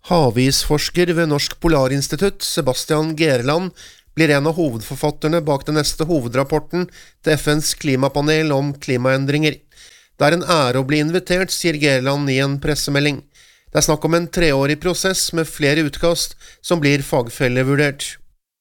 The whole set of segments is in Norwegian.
Havisforsker ved Norsk Polarinstitutt, Sebastian Gerland, blir en av hovedforfatterne bak den neste hovedrapporten til FNs klimapanel om klimaendringer. Det en ære å bli invitert, sier Gerland i en pressemelding. Det snakk om en 3-årig prosess med flere utkast som blir fagfellevurdert.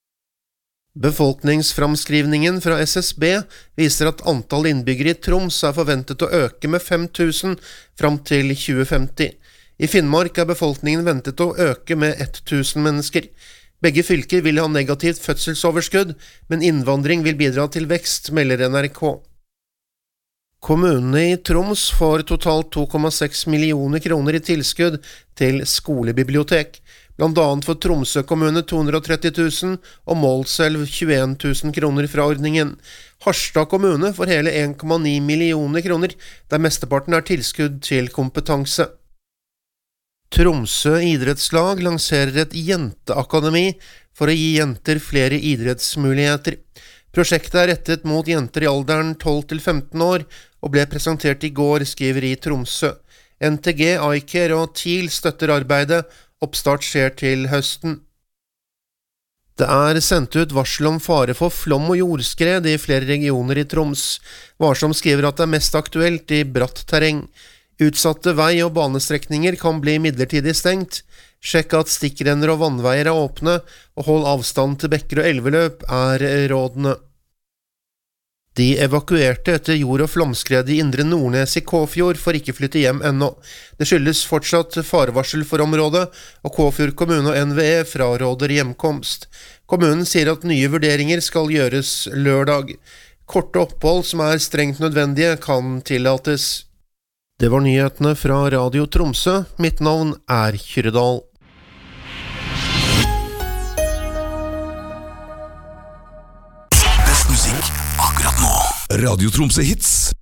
Befolkningsframskrivningen fra SSB viser at antall innbyggere i Troms forventet å øke med 5000 fram til 2050. I Finnmark befolkningen ventet å øke med 1000 mennesker. Begge fylker vil ha negativt fødselsoverskudd, men innvandring vil bidra til vekst, melder NRK. Kommunene i Troms får totalt 2,6 millioner kroner i tilskudd til skolebibliotek. Blant annet får Tromsø kommune 230 000 og Målselv 21 000 kroner fra ordningen. Harstad kommune får hele 1,9 millioner kroner, der mesteparten tilskudd til kompetanse. Tromsø idrettslag lanserer et jenteakademi for å gi jenter flere idrettsmuligheter. Prosjektet rettet mot jenter i alderen 12 til 15 år og ble presentert i går, skriver i Tromsø. NTG, iCare og TIL støtter arbeidet. Oppstart skjer til høsten. Det sendt ut varsel om fare for flom og jordskred i flere regioner i Troms. Varsom skriver at det mest aktuelt i bratt terreng. Utsatte vei- og banestrekninger kan bli midlertidig stengt. Sjekk at stikkrenner og vannveier åpne, og hold avstand til bekker og elveløp rådene. De evakuerte etter jord- og flomskred i Indre Nordnes i Kåfjord får ikke flytte hjem ennå. Det skyldes fortsatt farevarsel for området, og Kåfjord kommune og NVE fraråder hjemkomst. Kommunen sier at nye vurderinger skal gjøres lørdag. Korte opphold som strengt nødvendige kan tillates. Det var nyhetene fra Radio Tromsø. Mitt navn Kyrredal. Best musikk akkurat nå. Radio Tromsø Hits.